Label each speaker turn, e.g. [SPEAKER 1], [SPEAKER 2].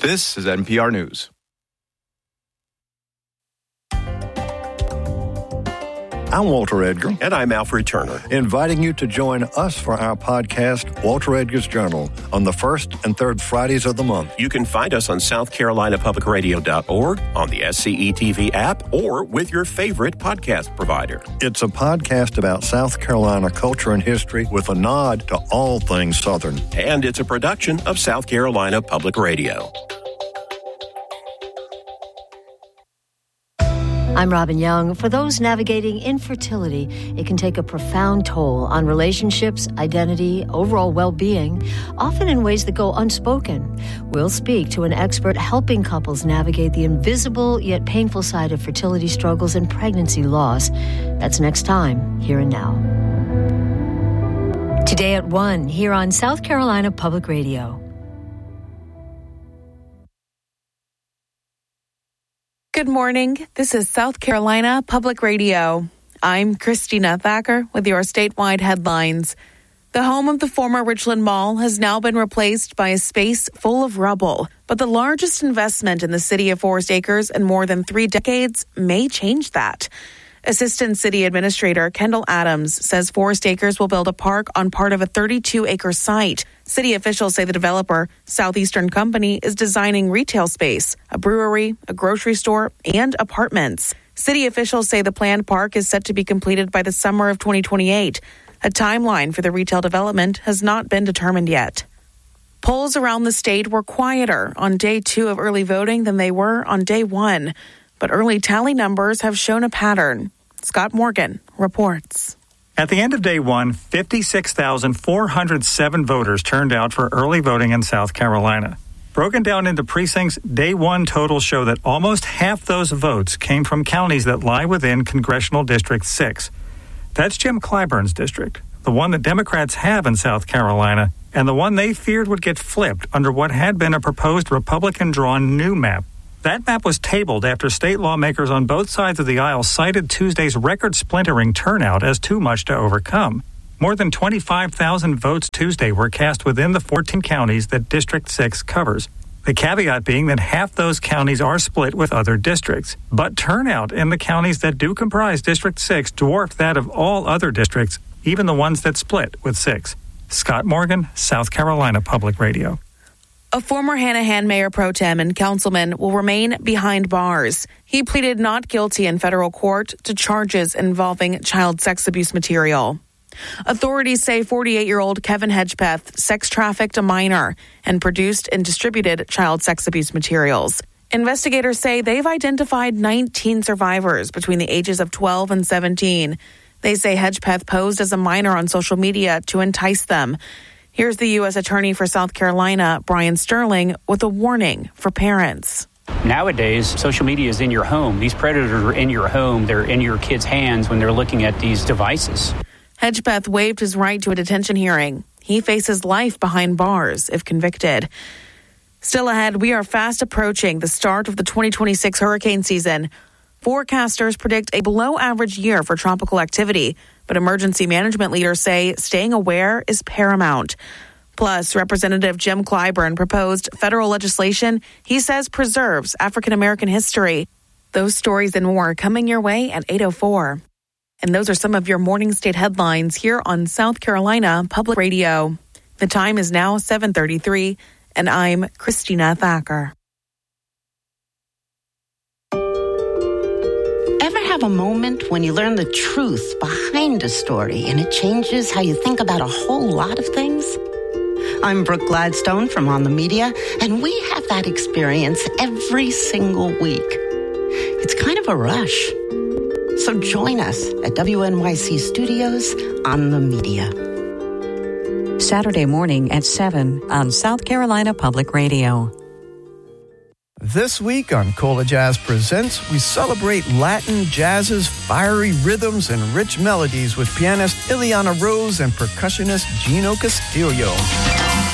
[SPEAKER 1] This is NPR News.
[SPEAKER 2] I'm Walter Edgar.
[SPEAKER 3] And I'm Alfred Turner.
[SPEAKER 2] Inviting you to join us for our podcast, Walter Edgar's Journal, on the first and third Fridays of the month.
[SPEAKER 3] You can find us on SouthCarolinaPublicRadio.org, on the SCE-TV app, or with your favorite podcast provider.
[SPEAKER 2] It's a podcast about South Carolina culture and history with a nod to all things Southern.
[SPEAKER 3] And it's a production of South Carolina Public Radio.
[SPEAKER 4] I'm Robin Young. For those navigating infertility, it can take a profound toll on relationships, identity, overall well-being, often in ways that go unspoken. We'll speak to an expert helping couples navigate the invisible yet painful side of fertility struggles and pregnancy loss. That's next time, Here and Now. Today at 1, here on South Carolina Public Radio.
[SPEAKER 5] Good morning. This is South Carolina Public Radio. I'm Christina Thacker with your statewide headlines. The home of the former Richland Mall has now been replaced by a space full of rubble. But the largest investment in the city of Forest Acres in more than 3 decades may change that. Assistant City Administrator Kendall Adams says Forest Acres will build a park on part of a 32-acre site. City officials say the developer, Southeastern Company, is designing retail space, a brewery, a grocery store, and apartments. City officials say the planned park is set to be completed by the summer of 2028. A timeline for the retail development has not been determined yet. Polls around the state were quieter on day 2 of early voting than they were on day 1. But early tally numbers have shown a pattern. Scott Morgan reports.
[SPEAKER 6] At the end of day 1, 56,407 voters turned out for early voting in South Carolina. Broken down into precincts, day 1 totals show that almost half those votes came from counties that lie within Congressional District 6. That's Jim Clyburn's district, the one that Democrats have in South Carolina, and the one they feared would get flipped under what had been a proposed Republican-drawn new map. That map was tabled after state lawmakers on both sides of the aisle cited Tuesday's record-splintering turnout as too much to overcome. More than 25,000 votes Tuesday were cast within the 14 counties that District 6 covers. The caveat being that half those counties are split with other districts. But turnout in the counties that do comprise District 6 dwarfed that of all other districts, even the ones that split with 6. Scott Morgan, South Carolina Public Radio.
[SPEAKER 5] A former Hanahan mayor pro tem and councilman will remain behind bars. He pleaded not guilty in federal court to charges involving child sex abuse material. Authorities say 48-year-old Kevin Hedgepeth sex trafficked a minor and produced and distributed child sex abuse materials. Investigators say they've identified 19 survivors between the ages of 12 and 17. They say Hedgepeth posed as a minor on social media to entice them. Here's the U.S. Attorney for South Carolina, Brian Sterling, with a warning for parents.
[SPEAKER 7] Nowadays, social media is in your home. These predators are in your home. They're in your kids' hands when they're looking at these devices.
[SPEAKER 5] Hedgepeth waived his right to a detention hearing. He faces life behind bars if convicted. Still ahead, we are fast approaching the start of the 2026 hurricane season. Forecasters predict a below-average year for tropical activity, but emergency management leaders say staying aware is paramount. Plus, Representative Jim Clyburn proposed federal legislation he says preserves African-American history. Those stories and more coming your way at 8:04. And those are some of your morning state headlines here on South Carolina Public Radio. The time is now 7:33, and I'm Christina Thacker.
[SPEAKER 8] Have a moment when you learn the truth behind a story and it changes how you think about a whole lot of things? I'm Brooke Gladstone from On the Media, and we have that experience every single week. It's kind of a rush. So join us at WNYC Studios On the Media.
[SPEAKER 9] Saturday morning at 7 on South Carolina Public Radio.
[SPEAKER 10] This week on Cola Jazz Presents, we celebrate Latin jazz's fiery rhythms and rich melodies with pianist Ileana Rose and percussionist Gino Castillo.